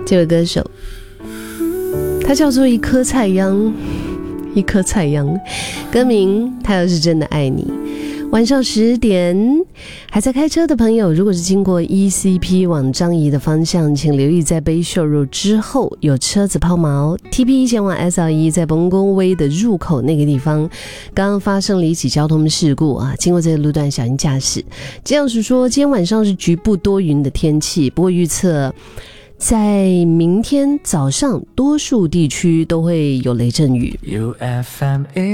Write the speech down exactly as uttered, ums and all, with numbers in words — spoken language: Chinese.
这位歌手，他叫做一颗菜秧，一颗菜秧，歌名他要是真的爱你。晚上十点，还在开车的朋友，如果是经过 E C P 往张仪的方向，请留意在杯秀路之后有车子抛锚 T P 前往 S R 一 在崩公威的入口那个地方刚刚发生了一起交通事故啊，经过这个路段小心驾驶。这样是说今天晚上是局部多云的天气，不过预测在明天早上多数地区都会有雷阵雨。